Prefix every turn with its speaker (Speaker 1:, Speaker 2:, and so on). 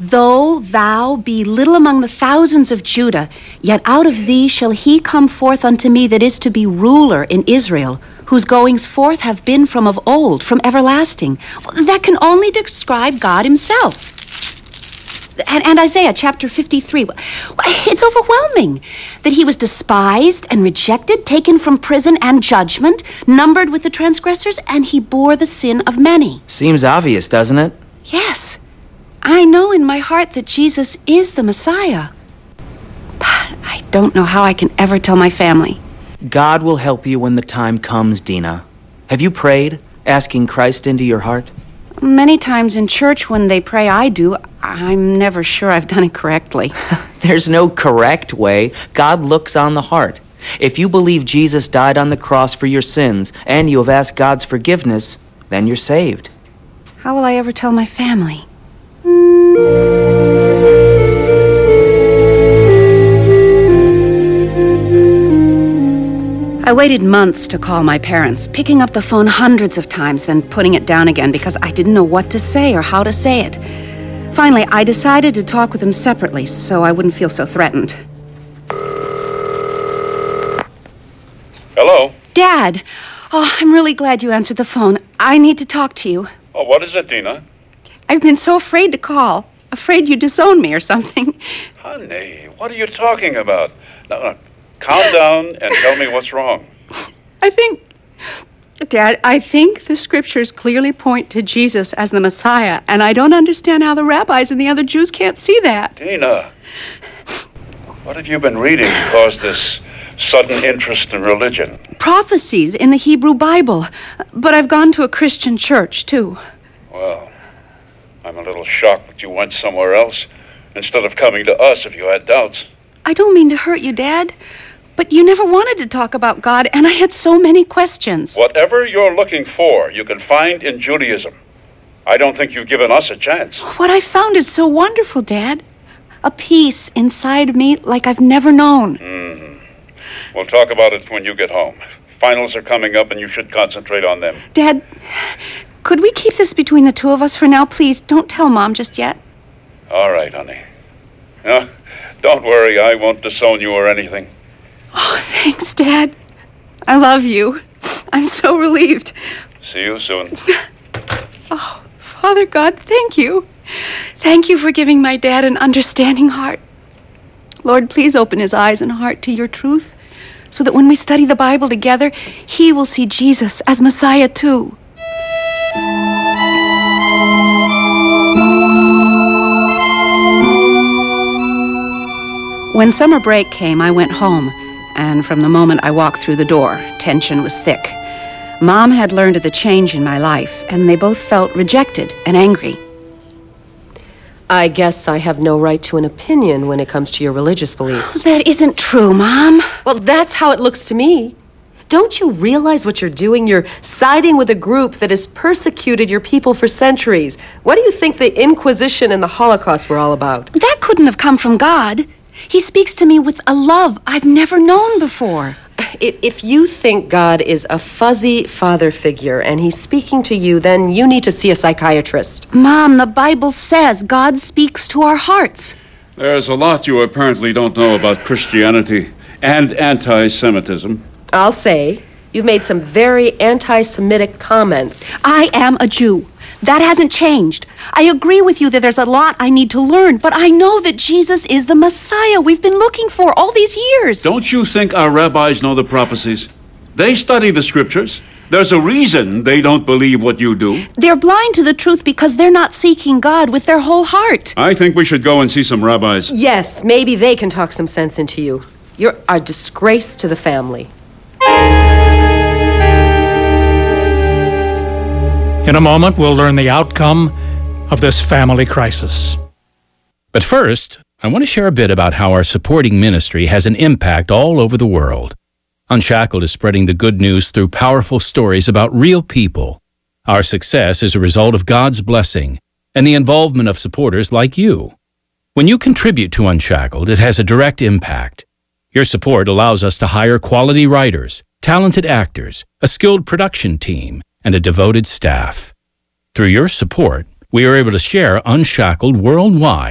Speaker 1: Though thou be little among the thousands of Judah, yet out of thee shall he come forth unto me that is to be ruler in Israel, whose goings forth have been from of old, from everlasting. That can only describe God himself. And Isaiah chapter 53, it's overwhelming that he was despised and rejected, taken from prison and judgment, numbered with the transgressors, and he bore the sin of many.
Speaker 2: Seems obvious, doesn't it?
Speaker 1: Yes, I know in my heart that Jesus is the Messiah. But I don't know how I can ever tell my family.
Speaker 2: God will help you when the time comes, Dina. Have you prayed, asking Christ into your heart?
Speaker 1: Many times in church when they pray I do, I'm never sure I've done it correctly.
Speaker 2: There's no correct way. God looks on the heart. If you believe Jesus died on the cross for your sins and you have asked God's forgiveness, then you're saved.
Speaker 1: How will I ever tell my family? I waited months to call my parents, picking up the phone hundreds of times, then putting it down again because I didn't know what to say or how to say it. Finally, I decided to talk with them separately so I wouldn't feel so threatened.
Speaker 3: Hello?
Speaker 1: Dad! Oh, I'm really glad you answered the phone. I need to talk to you.
Speaker 3: Oh, what is it, Dina?
Speaker 1: I've been so afraid to call. Afraid you disown me or something.
Speaker 3: Honey, what are you talking about? Now, calm down and tell me what's wrong.
Speaker 1: Dad, I think the scriptures clearly point to Jesus as the Messiah, and I don't understand how the rabbis and the other Jews can't see that.
Speaker 3: Dina, what have you been reading to cause this sudden interest in religion?
Speaker 1: Prophecies in the Hebrew Bible, but I've gone to a Christian church, too.
Speaker 3: Well, I'm a little shocked that you went somewhere else instead of coming to us if you had doubts.
Speaker 1: I don't mean to hurt you, Dad, but you never wanted to talk about God, and I had so many questions.
Speaker 3: Whatever you're looking for, you can find in Judaism. I don't think you've given us a chance.
Speaker 1: What I found is so wonderful, Dad. A peace inside me like I've never known.
Speaker 3: We'll talk about it when you get home. Finals are coming up, and you should concentrate on them.
Speaker 1: Dad, could we keep this between the two of us for now? Please, don't tell Mom just yet.
Speaker 3: All right, honey. No, don't worry, I won't disown you or anything.
Speaker 1: Oh, thanks, Dad. I love you. I'm so relieved.
Speaker 3: See you soon.
Speaker 1: Oh, Father God, thank you. Thank you for giving my dad an understanding heart. Lord, please open his eyes and heart to your truth, so that when we study the Bible together, he will see Jesus as Messiah too. When summer break came, I went home, and from the moment I walked through the door, tension was thick. Mom had learned of the change in my life, and they both felt rejected and angry.
Speaker 4: I guess I have no right to an opinion when it comes to your religious beliefs.
Speaker 1: That isn't true, Mom.
Speaker 4: Well, that's how it looks to me. Don't you realize what you're doing? You're siding with a group that has persecuted your people for centuries. What do you think the Inquisition and the Holocaust were all about?
Speaker 1: That couldn't have come from God. He speaks to me with a love I've never known before.
Speaker 4: If you think God is a fuzzy father figure and he's speaking to you, then you need to see a psychiatrist.
Speaker 1: Mom, the Bible says God speaks to our hearts.
Speaker 3: There's a lot you apparently don't know about Christianity and anti-Semitism.
Speaker 4: I'll say, you've made some very anti-Semitic comments.
Speaker 1: I am a Jew. That hasn't changed. I agree with you that there's a lot I need to learn, but I know that Jesus is the Messiah we've been looking for all these years.
Speaker 3: Don't you think our rabbis know the prophecies? They study the scriptures. There's a reason they don't believe what you do.
Speaker 1: They're blind to the truth because they're not seeking God with their whole heart.
Speaker 3: I think we should go and see some rabbis.
Speaker 4: Yes, maybe they can talk some sense into you. You're a disgrace to the family.
Speaker 5: In a moment, we'll learn the outcome of this family crisis.
Speaker 6: But first, I want to share a bit about how our supporting ministry has an impact all over the world. Unshackled is spreading the good news through powerful stories about real people. Our success is a result of God's blessing and the involvement of supporters like you. When you contribute to Unshackled, it has a direct impact. Your support allows us to hire quality writers, talented actors, a skilled production team, and a devoted staff. Through your support, we are able to share Unshackled worldwide